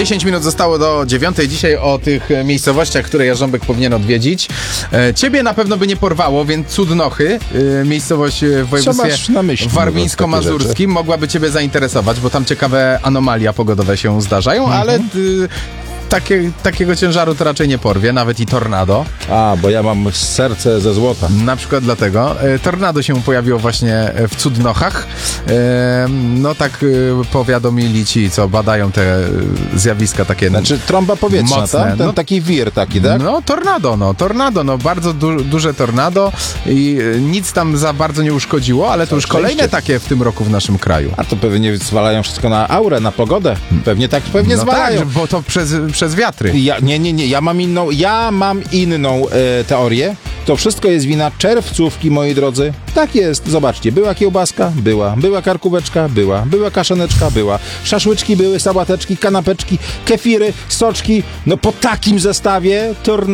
10 minut zostało do 9. Dzisiaj o tych miejscowościach, które Jarząbek powinien odwiedzić. Ciebie na pewno by nie porwało, więc Cudnochy, miejscowość w województwie warmińsko-mazurskim, mogłaby ciebie zainteresować, bo tam ciekawe anomalia pogodowe się zdarzają, ale takiego ciężaru to raczej nie porwie, nawet i tornado. A, bo ja mam serce ze złota. Na przykład dlatego. Tornado się pojawiło właśnie w Cudnochach. No tak powiadomili ci, co badają te zjawiska takie. Znaczy trąba powietrzna, mocne. tak? Ten taki wir taki, tak? No tornado, bardzo duże tornado i nic tam za bardzo nie uszkodziło, ale to już kolejne takie w tym roku w naszym kraju. A to pewnie zwalają wszystko na aurę, na pogodę. Pewnie zwalają. Tak, bo to przez wiatry. Nie, ja mam inną teorię. To wszystko jest wina czerwcówki, moi drodzy. Tak jest, zobaczcie, była kiełbaska? Była karkóweczka? Była kaszaneczka? Była. Szaszłyczki były, sałateczki, kanapeczki, kefiry, soczki. No po takim zestawie tornado